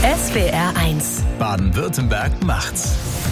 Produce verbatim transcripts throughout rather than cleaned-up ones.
S W R eins. Baden-Württemberg macht's.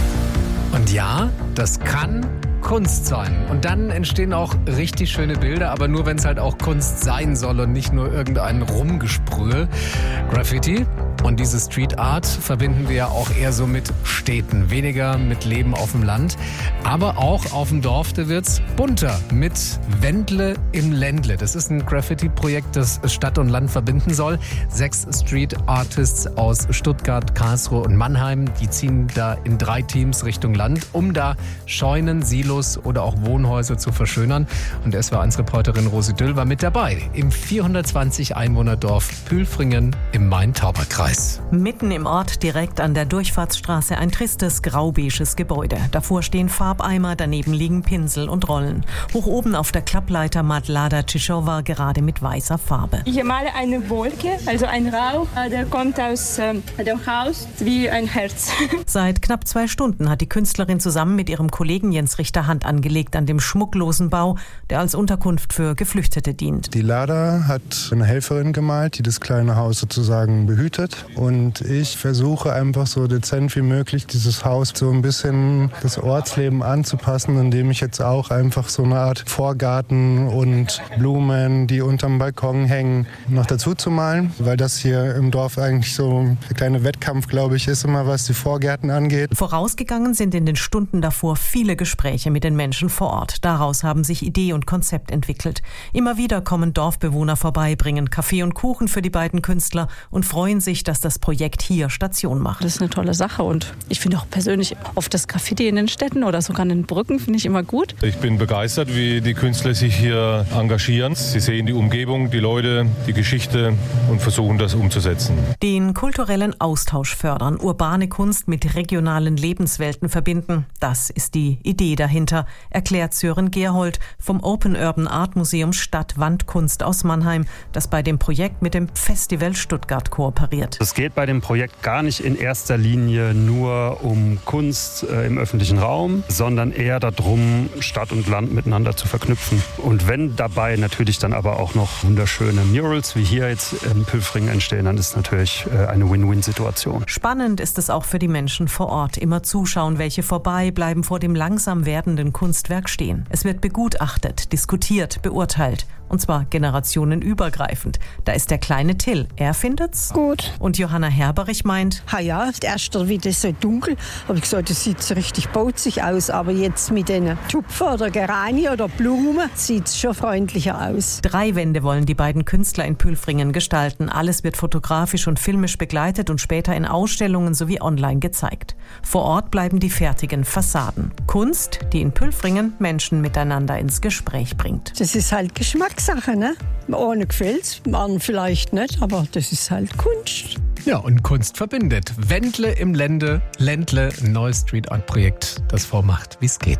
Und ja, das kann Kunst sein. Und dann entstehen auch richtig schöne Bilder, aber nur, wenn es halt auch Kunst sein soll und nicht nur irgendein Rumgesprühe. Graffiti und diese Street Art verbinden wir ja auch eher so mit Städten, weniger mit Leben auf dem Land. Aber auch auf dem Dorf, da wird's bunter mit Wendle im Ländle. Das ist ein Graffiti-Projekt, das Stadt und Land verbinden soll. Sechs Street Artists aus Stuttgart, Karlsruhe und Mannheim, die ziehen da in drei Teams Richtung Land, um da Scheunen, Silos oder auch Wohnhäuser zu verschönern. Und S W R eins Reporterin Rosi Düll war mit dabei im vierhundertzwanzig Einwohnerdorf Pülfringen im Main-Tauber-Kreis. Mitten im Ort, direkt an der Durchfahrtsstraße, ein tristes, graubeiges Gebäude. Davor stehen Farbeimer, daneben liegen Pinsel und Rollen. Hoch oben auf der Klappleiter malt Lada Cischowa gerade mit weißer Farbe. Ich male eine Wolke, also ein Rauch, der kommt aus ähm, dem Haus wie ein Herz. Seit knapp zwei Stunden hat die Künstlerin zusammen mit ihrem Kollegen Jens Richter Hand angelegt an dem schmucklosen Bau, der als Unterkunft für Geflüchtete dient. Die Lada hat eine Helferin gemalt, die das kleine Haus sozusagen behütet. Und ich versuche einfach so dezent wie möglich dieses Haus so ein bisschen das Ortsleben anzupassen, indem ich jetzt auch einfach so eine Art Vorgarten und Blumen, die unterm Balkon hängen, noch dazu zu malen. Weil das hier im Dorf eigentlich so ein kleiner Wettkampf, glaube ich, ist immer, was die Vorgärten angeht. Vorausgegangen sind in den Stunden davor viele Gespräche mit den Menschen vor Ort. Daraus haben sich Idee und Konzept entwickelt. Immer wieder kommen Dorfbewohner vorbei, bringen Kaffee und Kuchen für die beiden Künstler und freuen sich, dass das Projekt hier Station macht. Das ist eine tolle Sache und ich finde auch persönlich oft das Graffiti in den Städten oder sogar in den Brücken finde ich immer gut. Ich bin begeistert, wie die Künstler sich hier engagieren. Sie sehen die Umgebung, die Leute, die Geschichte und versuchen das umzusetzen. Den kulturellen Austausch fördern, urbane Kunst mit regionalen Lebenswelten verbinden. Das ist die Idee dahinter, erklärt Sören Gerhold vom Open Urban Art Museum Stadt-Wandkunst aus Mannheim, das bei dem Projekt mit dem Festival Stuttgart kooperiert. Es geht bei dem Projekt gar nicht in erster Linie nur um Kunst äh, im öffentlichen Raum, sondern eher darum, Stadt und Land miteinander zu verknüpfen. Und wenn dabei natürlich dann aber auch noch wunderschöne Murals wie hier jetzt in Pülfringen entstehen, dann ist natürlich äh, eine Win-Win-Situation. Spannend ist es auch für die Menschen vor Ort. Immer zuschauen, welche vorbei bleiben vor dem langsam werdenden Kunstwerk stehen. Es wird begutachtet, diskutiert, beurteilt. Und zwar generationenübergreifend. Da ist der kleine Till. Er findet's gut. Und Johanna Herberich meint, ha ja, erst wieder so dunkel. Habe ich gesagt, das sieht so richtig bauzig aus. Aber jetzt mit den Tupfen oder Geranien oder Blumen sieht es schon freundlicher aus. Drei Wände wollen die beiden Künstler in Pülfringen gestalten. Alles wird fotografisch und filmisch begleitet und später in Ausstellungen sowie online gezeigt. Vor Ort bleiben die fertigen Fassaden. Kunst, die in Pülfringen Menschen miteinander ins Gespräch bringt. Das ist halt Geschmackssache, ne? Ohne gefällt's, man vielleicht nicht, aber das ist halt Kunst. Ja, und Kunst verbindet. Wendle im Lände, Ländle, ein neues Street Art Projekt, das vormacht, wie es geht.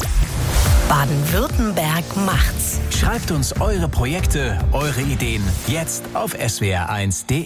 Baden-Württemberg macht's. Schreibt uns eure Projekte, eure Ideen jetzt auf s w r eins punkt d